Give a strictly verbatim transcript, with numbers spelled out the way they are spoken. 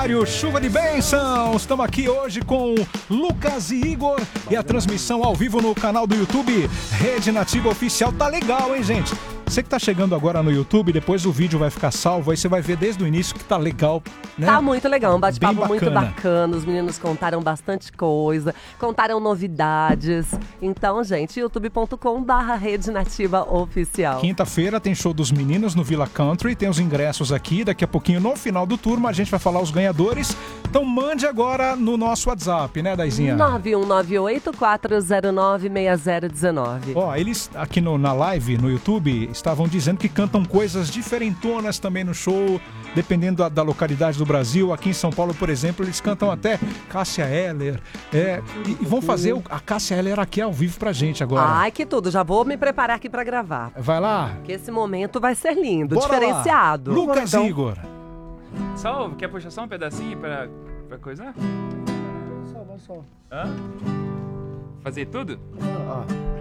horário, chuva de bênçãos. Estamos aqui hoje com Lucas e Igor e a transmissão ao vivo no canal do YouTube Rede Nativa Oficial. Tá legal, hein, gente? Você que tá chegando agora no YouTube, depois o vídeo vai ficar salvo, aí você vai ver desde o início que tá legal, né? Tá muito legal, um bate-papo Bem muito bacana. bacana, os meninos contaram bastante coisa, contaram novidades. Então, gente, youtube ponto com barra Rede Nativa Oficial. Quinta-feira tem show dos meninos no Villa Country, tem os ingressos aqui, daqui a pouquinho no final do turma a gente vai falar os ganhadores. Então mande agora no nosso WhatsApp, né, Daizinha? nove um nove oito, quatro zero nove, seis zero um nove. Ó, eles aqui no, na live, no YouTube, estavam dizendo que cantam coisas diferentonas também no show, dependendo da, da localidade do Brasil. Aqui em São Paulo, por exemplo, eles cantam até Cássia Eller. É, e, e vão fazer o, a Cássia Eller aqui ao vivo pra gente agora. Ai, que tudo, já vou me preparar aqui pra gravar. Vai lá. Que esse momento vai ser lindo, Bora diferenciado. lá. Lucas Então, Igor. Só, quer puxar só um pedacinho pra, pra coisa? Só, só. Hã? Fazer tudo? Ah,